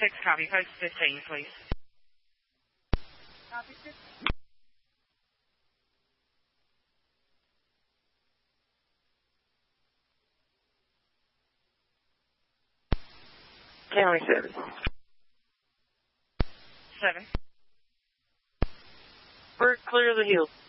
copy. Post 15, please. Copy 15. County 7. 7. We're clear of the hill.